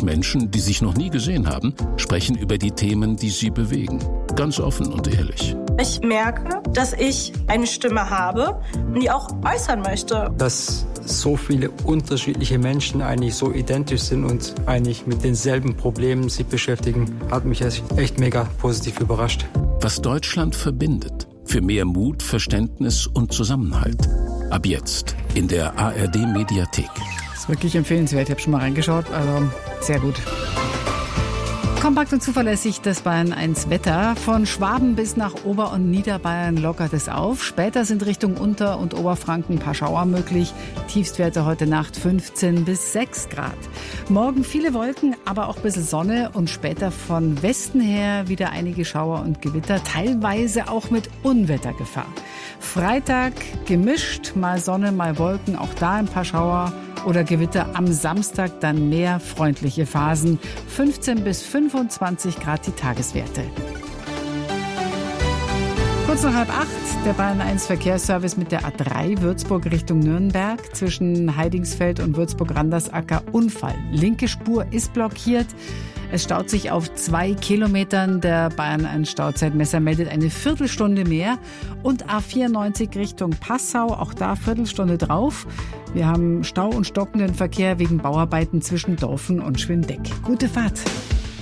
Menschen, die sich noch nie gesehen haben, sprechen über die Themen, die sie bewegen. Ganz offen und ehrlich. Ich merke, dass ich eine Stimme habe und die auch äußern möchte. Dass so viele unterschiedliche Menschen eigentlich so identisch sind und eigentlich mit denselben Problemen sich beschäftigen, hat mich echt mega positiv überrascht. Was Deutschland verbindet. Für mehr Mut, Verständnis und Zusammenhalt. Ab jetzt in der ARD-Mediathek. Das ist wirklich empfehlenswert. Ich habe schon mal reingeschaut. Also sehr gut. Kompakt und zuverlässig das Bayern 1 Wetter. Von Schwaben bis nach Ober- und Niederbayern lockert es auf. Später sind Richtung Unter- und Oberfranken ein paar Schauer möglich. Tiefstwerte heute Nacht 15 bis 6 Grad. Morgen viele Wolken, aber auch ein bisschen Sonne und später von Westen her wieder einige Schauer und Gewitter, teilweise auch mit Unwettergefahr. Freitag gemischt, mal Sonne, mal Wolken, auch da ein paar Schauer oder Gewitter. Am Samstag dann mehr freundliche Phasen. 15 bis 25 Grad die Tageswerte. Kurz nach 7:30, der Bayern 1 Verkehrsservice mit der A3 Würzburg Richtung Nürnberg. Zwischen Heidingsfeld und Würzburg-Randersacker Unfall. Linke Spur ist blockiert. Es staut sich auf 2 Kilometern. Der Bayern 1 Stauzeitmesser meldet eine Viertelstunde mehr. Und A94 Richtung Passau, auch da Viertelstunde drauf. Wir haben Stau und stockenden Verkehr wegen Bauarbeiten zwischen Dorfen und Schwindeck. Gute Fahrt.